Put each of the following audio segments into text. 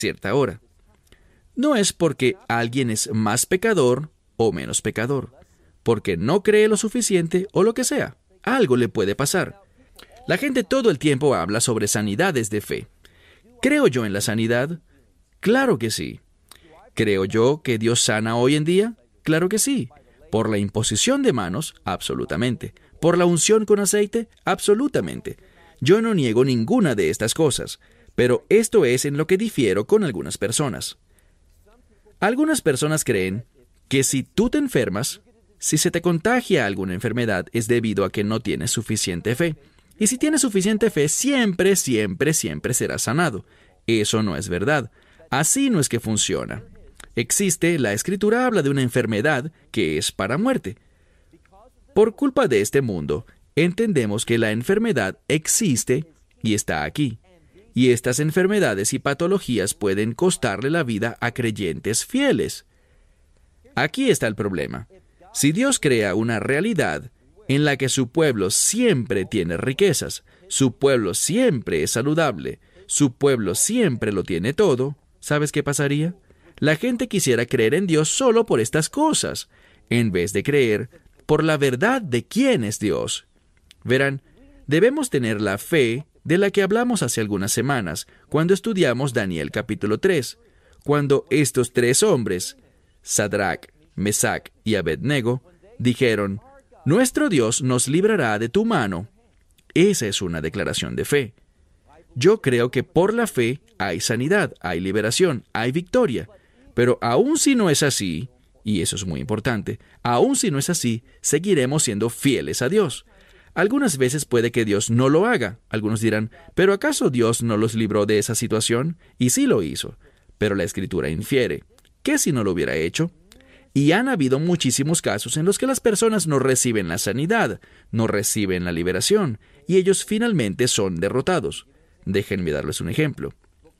cierta hora. No es porque alguien es más pecador o menos pecador, porque no cree lo suficiente o lo que sea. Algo le puede pasar. La gente todo el tiempo habla sobre sanidades de fe. ¿Creo yo en la sanidad? Claro que sí. ¿Creo yo que Dios sana hoy en día? Claro que sí. ¿Por la imposición de manos? Absolutamente. ¿Por la unción con aceite? Absolutamente. Yo no niego ninguna de estas cosas, pero esto es en lo que difiero con algunas personas. Algunas personas creen que si tú te enfermas, si se te contagia alguna enfermedad, es debido a que no tienes suficiente fe. Y si tienes suficiente fe, siempre, siempre, siempre serás sanado. Eso no es verdad. Así no es que funciona. La Escritura habla de una enfermedad que es para muerte. Por culpa de este mundo, entendemos que la enfermedad existe y está aquí. Y estas enfermedades y patologías pueden costarle la vida a creyentes fieles. Aquí está el problema. Si Dios crea una realidad en la que su pueblo siempre tiene riquezas, su pueblo siempre es saludable, su pueblo siempre lo tiene todo, ¿sabes qué pasaría? La gente quisiera creer en Dios solo por estas cosas, en vez de creer por la verdad de quién es Dios. Verán, debemos tener la fe de la que hablamos hace algunas semanas, cuando estudiamos Daniel capítulo 3, cuando estos tres hombres, Sadrach, Mesach y Abednego, dijeron, «Nuestro Dios nos librará de tu mano». Esa es una declaración de fe. Yo creo que por la fe hay sanidad, hay liberación, hay victoria. Pero aun si no es así, y eso es muy importante, aun si no es así, seguiremos siendo fieles a Dios. Algunas veces puede que Dios no lo haga. Algunos dirán, ¿pero acaso Dios no los libró de esa situación? Y sí lo hizo. Pero la Escritura infiere, ¿qué si no lo hubiera hecho? Y han habido muchísimos casos en los que las personas no reciben la sanidad, no reciben la liberación, y ellos finalmente son derrotados. Déjenme darles un ejemplo.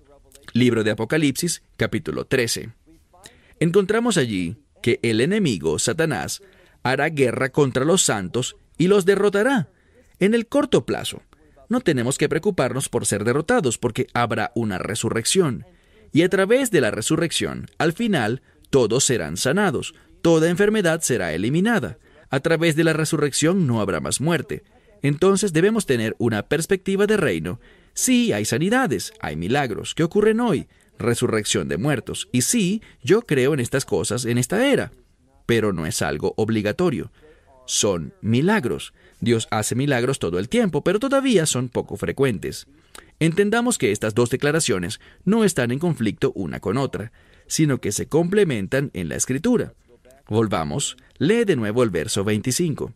Libro de Apocalipsis, capítulo 13. Encontramos allí que el enemigo, Satanás, hará guerra contra los santos y los derrotará en el corto plazo. No tenemos que preocuparnos por ser derrotados porque habrá una resurrección. Y a través de la resurrección, al final, todos serán sanados. Toda enfermedad será eliminada. A través de la resurrección no habrá más muerte. Entonces debemos tener una perspectiva de reino. Sí, hay sanidades, hay milagros. ¿Qué ocurren hoy? Resurrección de muertos. Y sí, yo creo en estas cosas en esta era. Pero no es algo obligatorio. Son milagros. Dios hace milagros todo el tiempo, pero todavía son poco frecuentes. Entendamos que estas dos declaraciones no están en conflicto una con otra, sino que se complementan en la Escritura. Volvamos, lee de nuevo el verso 25.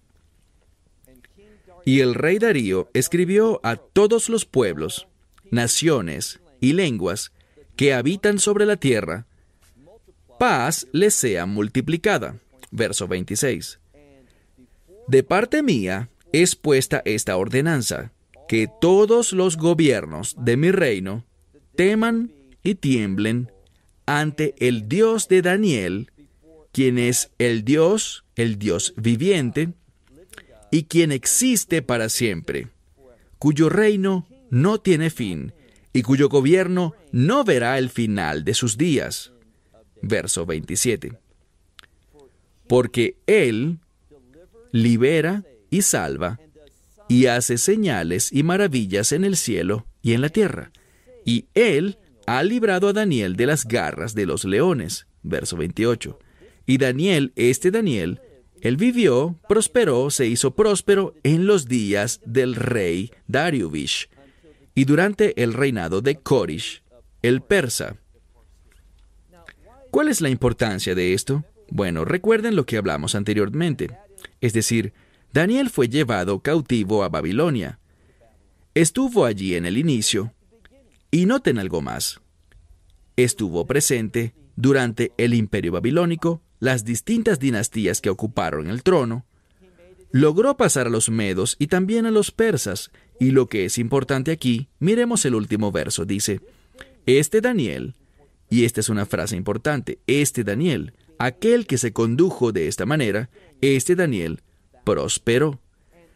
Y el rey Darío escribió a todos los pueblos, naciones y lenguas que habitan sobre la tierra, paz les sea multiplicada. Verso 26. De parte mía es puesta esta ordenanza, que todos los gobiernos de mi reino teman y tiemblen ante el Dios de Daniel, quien es el Dios viviente, y quien existe para siempre, cuyo reino no tiene fin, y cuyo gobierno no verá el final de sus días. Verso 27. Porque Él libera y salva, y hace señales y maravillas en el cielo y en la tierra. Y Él ha librado a Daniel de las garras de los leones. Verso 28. Y Daniel, él vivió, prosperó, se hizo próspero en los días del rey Dariuvish y durante el reinado de Corish, el persa. ¿Cuál es la importancia de esto? Bueno, recuerden lo que hablamos anteriormente. Es decir, Daniel fue llevado cautivo a Babilonia. Estuvo allí en el inicio. Y noten algo más. Estuvo presente durante el imperio babilónico, las distintas dinastías que ocuparon el trono. Logró pasar a los medos y también a los persas. Y lo que es importante aquí, miremos el último verso. Dice, este Daniel, y esta es una frase importante, este Daniel, aquel que se condujo de esta manera, este Daniel prosperó.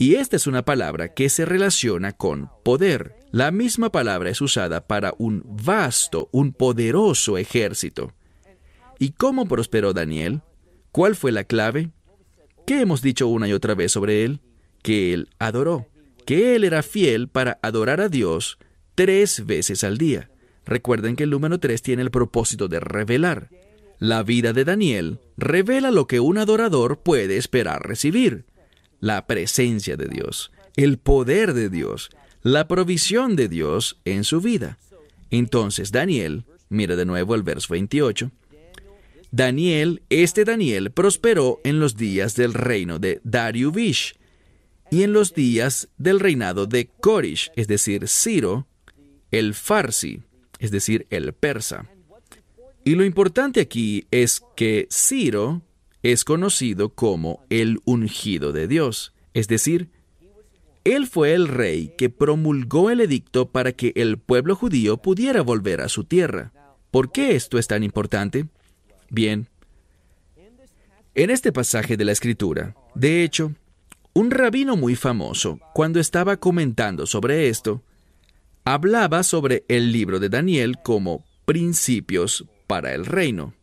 Y esta es una palabra que se relaciona con poder. La misma palabra es usada para un vasto, un poderoso ejército. ¿Y cómo prosperó Daniel? ¿Cuál fue la clave? ¿Qué hemos dicho una y otra vez sobre él? Que él adoró, que él era fiel para adorar a Dios 3 veces al día. Recuerden que el número 3 tiene el propósito de revelar. La vida de Daniel revela lo que un adorador puede esperar recibir. La presencia de Dios, el poder de Dios, la provisión de Dios en su vida. Entonces Daniel, mira de nuevo el verso 28, Daniel prosperó en los días del reino de Dariuvish y en los días del reinado de Corish, es decir, Ciro, el Farsi, es decir, el persa. Y lo importante aquí es que Ciro es conocido como el ungido de Dios, es decir, él fue el rey que promulgó el edicto para que el pueblo judío pudiera volver a su tierra. ¿Por qué esto es tan importante? Bien, en este pasaje de la Escritura, de hecho, un rabino muy famoso, cuando estaba comentando sobre esto, hablaba sobre el libro de Daniel como principios para el reino.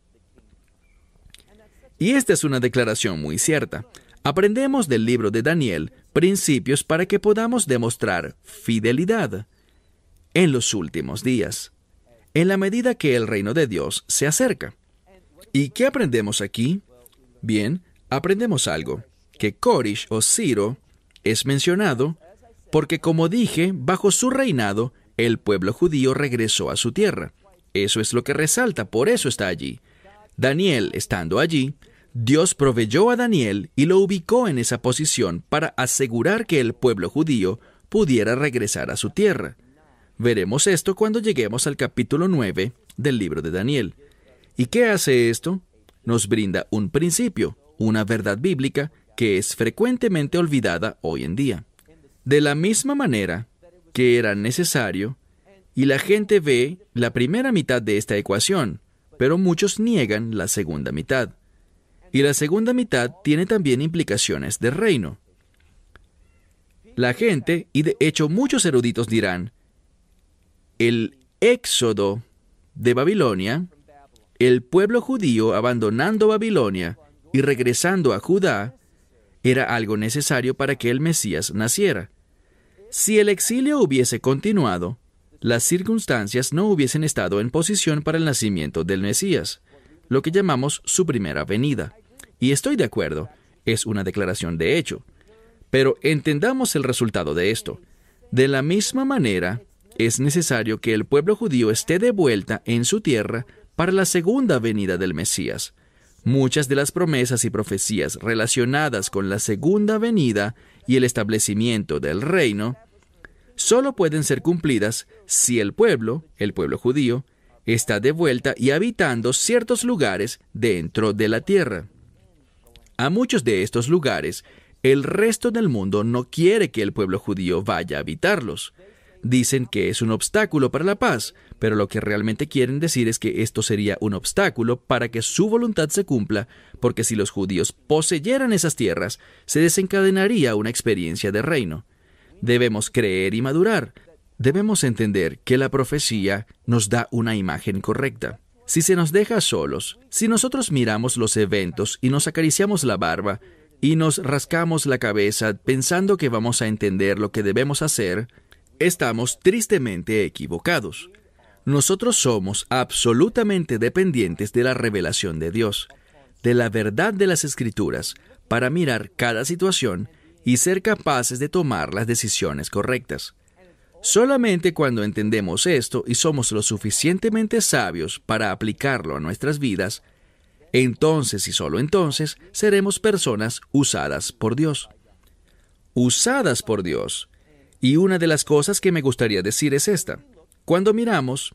Y esta es una declaración muy cierta. Aprendemos del libro de Daniel principios para que podamos demostrar fidelidad en los últimos días, en la medida que el reino de Dios se acerca. ¿Y qué aprendemos aquí? Bien, aprendemos algo, que Corish o Ciro es mencionado porque, como dije, bajo su reinado, el pueblo judío regresó a su tierra. Eso es lo que resalta, por eso está allí. Daniel, estando allí, Dios proveyó a Daniel y lo ubicó en esa posición para asegurar que el pueblo judío pudiera regresar a su tierra. Veremos esto cuando lleguemos al capítulo 9 del libro de Daniel. ¿Y qué hace esto? Nos brinda un principio, una verdad bíblica que es frecuentemente olvidada hoy en día. De la misma manera que era necesario, y la gente ve la primera mitad de esta ecuación, pero muchos niegan la segunda mitad. Y la segunda mitad tiene también implicaciones de reino. La gente, y de hecho muchos eruditos dirán, el éxodo de Babilonia, el pueblo judío abandonando Babilonia y regresando a Judá, era algo necesario para que el Mesías naciera. Si el exilio hubiese continuado, las circunstancias no hubiesen estado en posición para el nacimiento del Mesías, lo que llamamos su primera venida. Y estoy de acuerdo, es una declaración de hecho. Pero entendamos el resultado de esto. De la misma manera, es necesario que el pueblo judío esté de vuelta en su tierra para la segunda venida del Mesías. Muchas de las promesas y profecías relacionadas con la segunda venida y el establecimiento del reino solo pueden ser cumplidas si el pueblo judío, está de vuelta y habitando ciertos lugares dentro de la tierra. A muchos de estos lugares, el resto del mundo no quiere que el pueblo judío vaya a habitarlos. Dicen que es un obstáculo para la paz, pero lo que realmente quieren decir es que esto sería un obstáculo para que su voluntad se cumpla, porque si los judíos poseyeran esas tierras, se desencadenaría una experiencia de reino. Debemos creer y madurar. Debemos entender que la profecía nos da una imagen correcta. Si se nos deja solos, si nosotros miramos los eventos y nos acariciamos la barba y nos rascamos la cabeza pensando que vamos a entender lo que debemos hacer, estamos tristemente equivocados. Nosotros somos absolutamente dependientes de la revelación de Dios, de la verdad de las Escrituras, para mirar cada situación y ser capaces de tomar las decisiones correctas. Solamente cuando entendemos esto y somos lo suficientemente sabios para aplicarlo a nuestras vidas, entonces y solo entonces seremos personas usadas por Dios. Usadas por Dios. Y una de las cosas que me gustaría decir es esta. Cuando miramos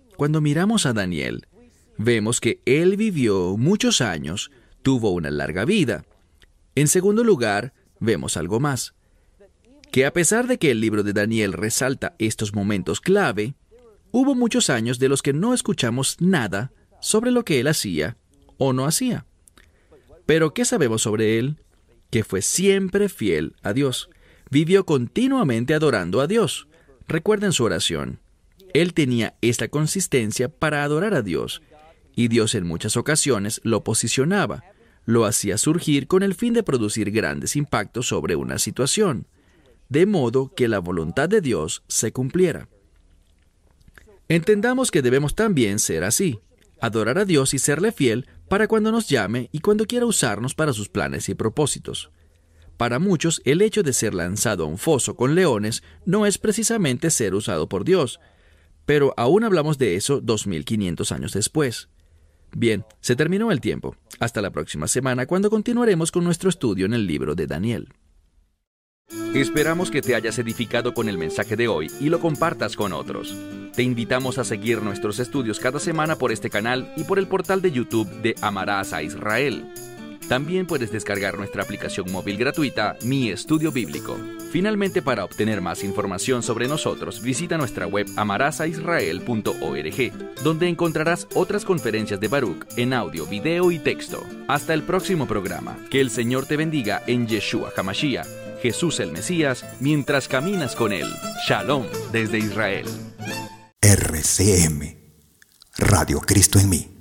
a Daniel, vemos que él vivió muchos años, tuvo una larga vida. En segundo lugar, vemos algo más. Que a pesar de que el libro de Daniel resalta estos momentos clave, hubo muchos años de los que no escuchamos nada sobre lo que él hacía o no hacía. Pero ¿qué sabemos sobre él? Que fue siempre fiel a Dios. vivió continuamente adorando a Dios. Recuerden su oración. Él tenía esta consistencia para adorar a Dios, y Dios en muchas ocasiones lo posicionaba, lo hacía surgir con el fin de producir grandes impactos sobre una situación, de modo que la voluntad de Dios se cumpliera. Entendamos que debemos también ser así, adorar a Dios y serle fiel para cuando nos llame y cuando quiera usarnos para sus planes y propósitos. Para muchos, el hecho de ser lanzado a un foso con leones no es precisamente ser usado por Dios, pero aún hablamos de eso 2500 años después. Bien, se terminó el tiempo. Hasta la próxima semana cuando continuaremos con nuestro estudio en el libro de Daniel. Esperamos que te hayas edificado con el mensaje de hoy y lo compartas con otros. Te invitamos a seguir nuestros estudios cada semana por este canal y por el portal de YouTube de Amarás a Israel. También puedes descargar nuestra aplicación móvil gratuita, Mi Estudio Bíblico. Finalmente, para obtener más información sobre nosotros, visita nuestra web amarasaisrael.org, donde encontrarás otras conferencias de Baruch en audio, video y texto. Hasta el próximo programa. Que el Señor te bendiga en Yeshua HaMashiach, Jesús el Mesías, mientras caminas con Él. Shalom desde Israel. RCM, Radio Cristo en mí.